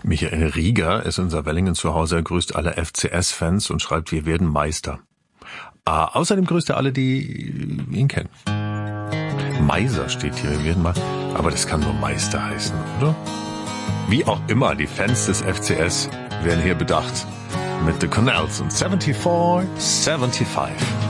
Michael Rieger ist in Saarwellingen zu Hause. Er grüßt alle FCS-Fans und schreibt, wir werden Meister. Außerdem grüßt er alle, die ihn kennen. Meiser steht hier, wir werden mal. Aber das kann nur Meister heißen, oder? Wie auch immer, die Fans des FCS werden hier bedacht. Mit The Canals und 74, 75.